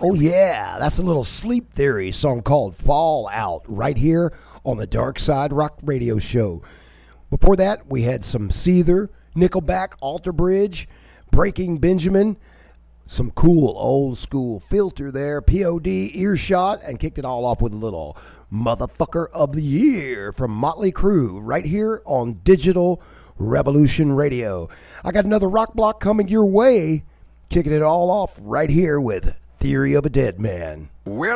Oh, yeah, that's a little Sleep Theory song called Fall Out right here on the Dark Side Rock Radio Show. Before that, we had some Seether, Nickelback, Alter Bridge, Breaking Benjamin, some cool old school Filter there, POD, Earshot, and kicked it all off with a little Motherfucker of the Year from Motley Crue right here on Digital Revolution Radio. I got another rock block coming your way, kicking it all off right here with Theory of a Dead Man. Well,